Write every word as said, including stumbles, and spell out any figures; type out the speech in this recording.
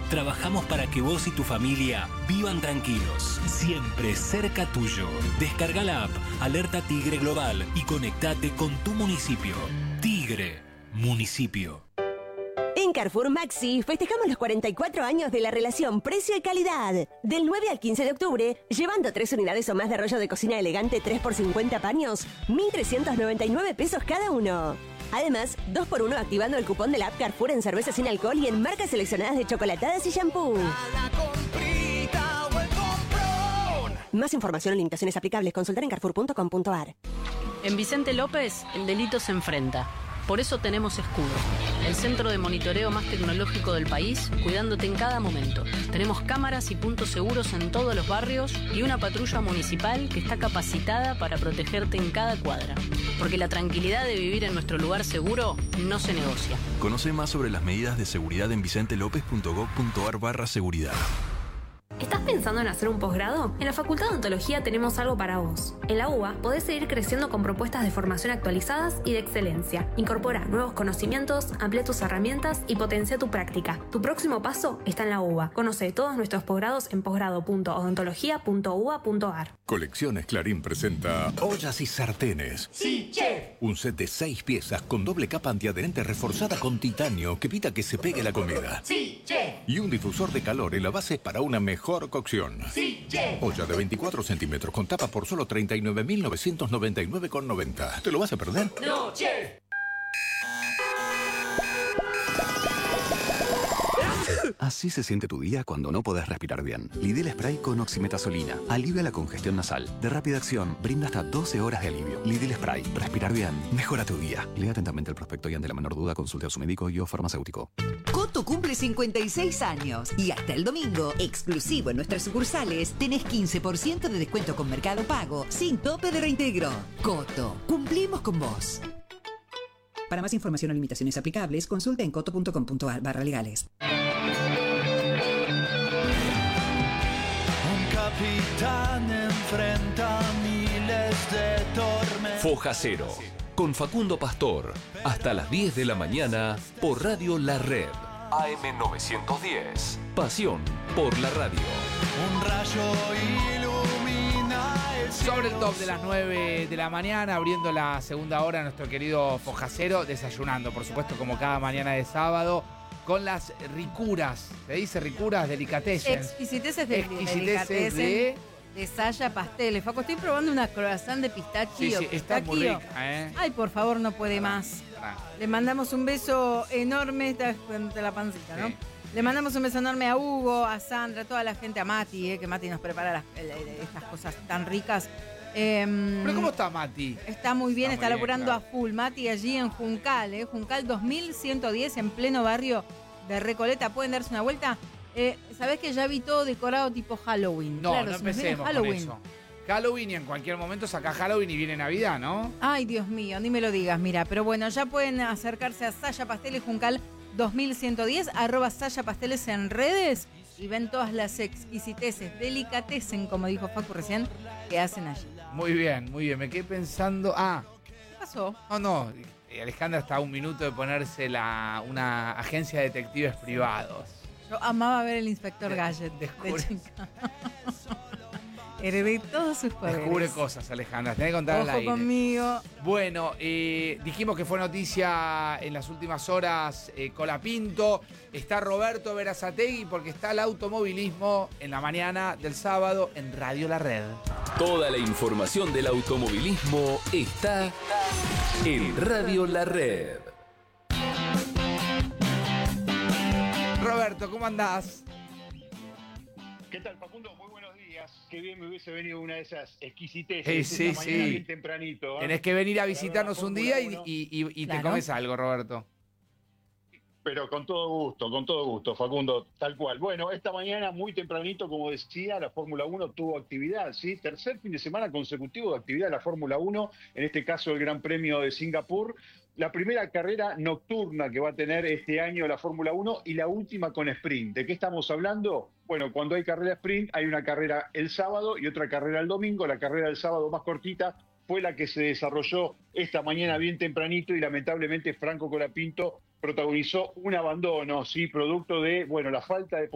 trabajamos para que vos y tu familia vivan tranquilos, siempre cerca tuyo. Descarga la app Alerta Tigre Global y conectate con tu municipio. Tigre, municipio. En Carrefour Maxi festejamos los cuarenta y cuatro años de la relación precio y calidad. Del nueve al quince de octubre, llevando tres unidades o más de rollo de cocina elegante tres por cincuenta paños, mil trescientos noventa y nueve pesos cada uno. Además, dos por uno activando el cupón de la app Carrefour en cerveza sin alcohol y en marcas seleccionadas de chocolatadas y shampoo. Más información o limitaciones aplicables, consultar en carrefour punto com punto a r. En Vicente López, el delito se enfrenta. Por eso tenemos Escudo, el centro de monitoreo más tecnológico del país, cuidándote en cada momento. Tenemos cámaras y puntos seguros en todos los barrios y una patrulla municipal que está capacitada para protegerte en cada cuadra. Porque la tranquilidad de vivir en nuestro lugar seguro no se negocia. Conoce más sobre las medidas de seguridad en vicentelopez.gov.ar barra seguridad. ¿Estás pensando en hacer un posgrado? En la Facultad de Odontología tenemos algo para vos. En la U B A podés seguir creciendo con propuestas de formación actualizadas y de excelencia. Incorpora nuevos conocimientos, amplía tus herramientas y potencia tu práctica. Tu próximo paso está en la U B A. Conoce todos nuestros posgrados en posgrado punto odontología punto u b a punto a r. Colecciones Clarín presenta Ollas y Sartenes. ¡Sí, chef! Un set de seis piezas con doble capa antiadherente reforzada con titanio que evita que se pegue la comida. ¡Sí, chef! Y un difusor de calor en la base para una mejor cocción. ¡Sí, chef! Olla de veinticuatro centímetros con tapa por solo treinta y nueve mil novecientos noventa y nueve con noventa. ¿Te lo vas a perder? ¡No, chef! Así se siente tu día cuando no podés respirar bien. Lidl Spray con oximetazolina. Alivia la congestión nasal. De rápida acción, brinda hasta doce horas de alivio. Lidl Spray. Respirar bien. Mejora tu día. Lea atentamente el prospecto y ante la menor duda consulte a su médico y o farmacéutico. Coto cumple cincuenta y seis años y hasta el domingo, exclusivo en nuestras sucursales, tenés quince por ciento de descuento con Mercado Pago, sin tope de reintegro. Coto, cumplimos con vos. Para más información o limitaciones aplicables, consulta en coto punto com punto a r barra legales. Capitán enfrenta miles de tormentas. Foja Cero, con Facundo Pastor, hasta las diez de la mañana por Radio La Red. A M novecientos diez. Pasión por la radio. Un rayo ilumina el cielo. Sobre el top de las nueve de la mañana, abriendo la segunda hora, nuestro querido Foja Cero, desayunando, por supuesto, como cada mañana de sábado, con las ricuras, ¿se dice ricuras? Delicatessen. Exquisiteces de Exquisiteces de... de... de Saya Pasteles. Faco, estoy probando una croissant de pistachio. Sí, sí, está muy rica, ¿eh? Ay, por favor, no puede más. Le mandamos un beso enorme, está de la pancita, ¿no? Sí. Le mandamos un beso enorme a Hugo, a Sandra, a toda la gente, a Mati, eh, que Mati nos prepara las, estas cosas tan ricas. Eh, ¿Pero cómo está Mati? Está muy bien, está, está muy laburando bien, claro. a full. Mati allí en Juncal, eh, Juncal dos mil ciento diez, en pleno barrio de Recoleta. ¿Pueden darse una vuelta? Eh, ¿Sabés que ya vi todo decorado tipo Halloween? No, claro, no si nos viene empecemos Halloween. con eso. Halloween y en cualquier momento saca Halloween y viene Navidad, ¿no? Ay, Dios mío, ni me lo digas, mira. Pero bueno, ya pueden acercarse a Saya Pasteles Juncal dos mil ciento diez, arroba Saya Pasteles en redes y ven todas las exquisiteces, delicatessen, como dijo Facu recién, que hacen allí. Muy bien, muy bien. Me quedé pensando... Ah. ¿Qué pasó? No, no. Alejandra está a un minuto de ponerse la, una agencia de detectives privados. Yo amaba ver el inspector Gadget de chica. Heredé todos sus poderes. Descubre cosas, Alejandra. Tenés que contar al Ojo aire. conmigo. Bueno, eh, dijimos que fue noticia en las últimas horas eh, Colapinto. Está Roberto Berazategui porque está el automovilismo en la mañana del sábado en Radio La Red. Toda la información del automovilismo está en Radio La Red. Roberto, ¿cómo andás? ¿Qué tal, Facundo? Muy buenos días. Qué bien me hubiese venido una de esas exquisiteces. Sí, sí, esta mañana sí. bien tempranito, ¿eh? Tenés que venir a visitarnos un día y, y, y, y Claro. te comes algo, Roberto. Pero con todo gusto, con todo gusto, Facundo, tal cual. Bueno, esta mañana muy tempranito, como decía, la Fórmula uno tuvo actividad, ¿sí? Tercer fin de semana consecutivo de actividad de la Fórmula uno, en este caso el Gran Premio de Singapur. La primera carrera nocturna que va a tener este año la Fórmula uno y la última con sprint. ¿De qué estamos hablando? Bueno, cuando hay carrera sprint, hay una carrera el sábado y otra carrera el domingo. La carrera del sábado más cortita fue la que se desarrolló esta mañana bien tempranito y lamentablemente Franco Colapinto protagonizó un abandono, sí, producto de, bueno, la falta de